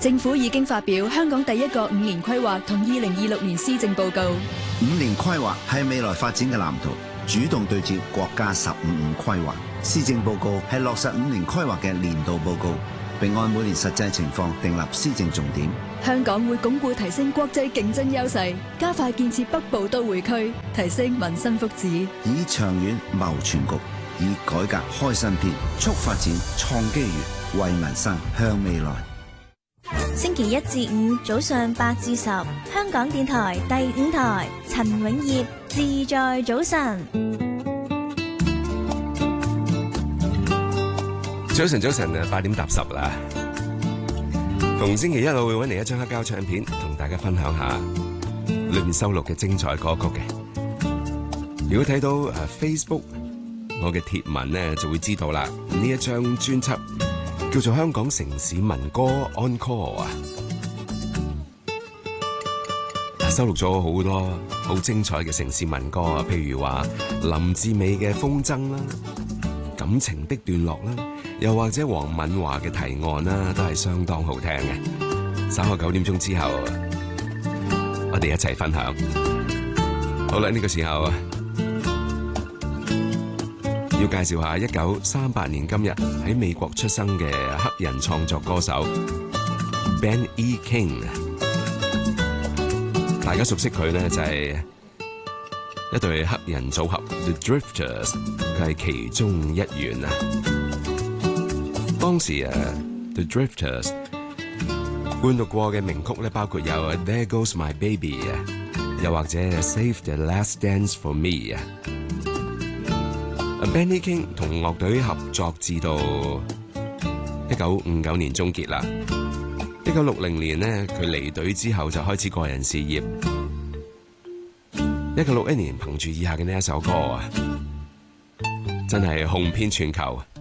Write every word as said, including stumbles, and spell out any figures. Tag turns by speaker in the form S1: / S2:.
S1: 政府已經發表香港第一個五年規劃同二零二六年施政報告。
S2: 五年規劃係未來發展嘅藍圖，主動對接國家十五五規劃。施政報告係落實五年規劃嘅年度報告，並按每年實際情況訂立施政重點。
S1: 香港會鞏固提升國際競爭優勢，加快建設北部都會區，提升民生福祉，
S2: 以長遠謀全局，以改革開新篇，促發展創機遇，為民生向未來。
S3: 星期一至五早上八至十，香港電台第五台，陳永業自在早晨。
S4: 早晨，早晨啊，八點踏十啦。逢星期一我會揾嚟一張黑膠唱片，同大家分享下裏面收錄嘅精彩歌曲嘅。如果睇到誒 Facebook 我嘅貼文咧，就會知道啦。呢一張專輯叫做《香港城市民歌 Encore》啊，收錄咗好多好精彩嘅城市民歌啊，譬如話林志美嘅《風箏》啦，《感情的段落》啦。又或者黃敏華嘅提案啦，都係相當好聽嘅。稍後九點鐘之後，我哋一齊分享。好啦，呢個時候要介紹下一九三八年今日喺美國出生嘅黑人創作歌手 Ben E. King。大家熟悉佢呢，就係一隊黑人組合 The Drifters， 佢係其中一員啊。當時誒 The Drifters 灌錄過嘅名曲咧，包括有 There Goes My Baby 啊，又或者 Save the Last Dance for Me 啊。Benny King 同樂隊合作至到一九五九年終結啦。一九六零年呢，佢離隊之後就開始個人事業。一九六一年憑住以下嘅呢一首歌啊，真係紅遍全球。